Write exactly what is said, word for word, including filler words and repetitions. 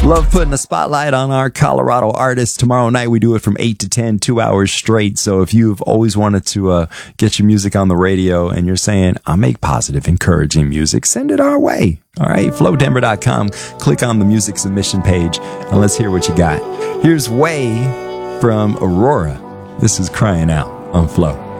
Love putting a spotlight on our Colorado artists. Tomorrow night we do it from eight to ten, two hours straight. So if you've always wanted to uh, get your music on the radio and you're saying, I make positive, encouraging music, send it our way. All right, flow denver dot com. Click on the music submission page and let's hear what you got. Here's Way from Aurora. This is Crying Out on Flow.